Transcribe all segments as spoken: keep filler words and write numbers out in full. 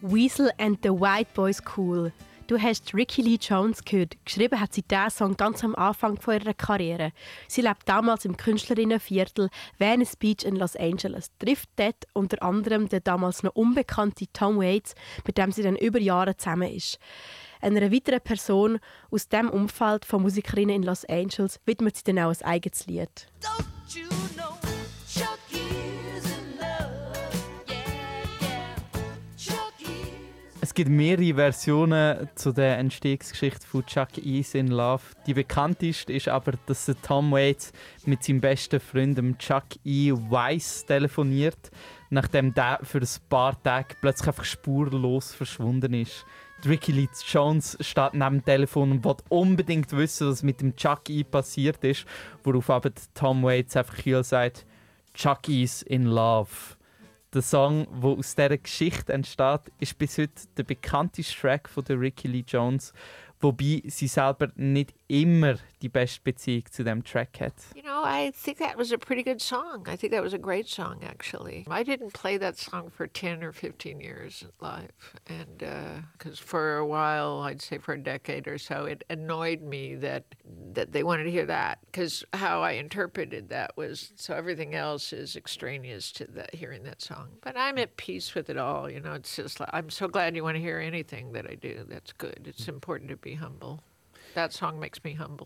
«Weasel and the White Boys Cool». Du hast Rickie Lee Jones gehört. Geschrieben hat sie diesen Song ganz am Anfang von ihrer Karriere. Sie lebt damals im Künstlerinnenviertel Venice Beach in Los Angeles. Trifft dort unter anderem den damals noch unbekannten Tom Waits, mit dem sie dann über Jahre zusammen ist. Einer weiteren Person aus dem Umfeld von Musikerinnen in Los Angeles widmet sie dann auch ein eigenes Lied. Don't you know Chucky is in love? Yeah, yeah. Chucky. Es gibt mehrere Versionen zu der Entstehungsgeschichte von Chuck E. in Love. Die bekannteste ist aber, dass Tom Waits mit seinem besten Freund Chuck E. Weiss telefoniert, nachdem der für ein paar Tage plötzlich einfach spurlos verschwunden ist. Rickie Lee Jones steht neben dem Telefon und will unbedingt wissen, was mit dem Chuck E. passiert ist, worauf aber Tom Waits einfach kühl sagt, «Chuck E's in love». Der Song, der aus dieser Geschichte entsteht, ist bis heute der bekannteste Track von der Rickie Lee Jones, wobei sie selber nicht immer die beste Beziehung zu dem Track hat. You know, I think that was a pretty good song. I think that was a great song, actually. I didn't play that song for ten or fifteen years live. And because uh, for a while, I'd say for a decade or so, it annoyed me that that they wanted to hear that. Because how I interpreted that was, so everything else is extraneous to that, hearing that song. But I'm at peace with it all. You know, it's just like, I'm so glad you want to hear anything that I do. That's good. It's important to be humble. That song makes me humble.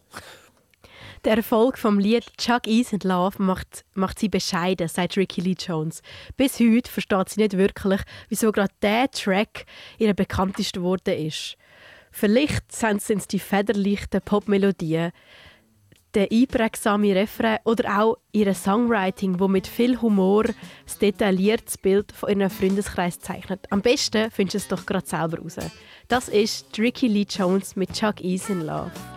Der Erfolg vom Lied «Chuck E's in Love» macht, macht sie bescheiden, sagt Rickie Lee Jones. Bis heute versteht sie nicht wirklich, wieso gerade dieser Track ihr bekanntester geworden ist. Vielleicht sind es die federleichten Popmelodien, der einprägsame Refrain oder auch ihr Songwriting, wo mit viel Humor das detaillierte Bild von ihrem Freundeskreis zeichnet. Am besten findest du es doch gerade selber raus. Das ist Rickie Lee Jones mit «Chuck E's in Love».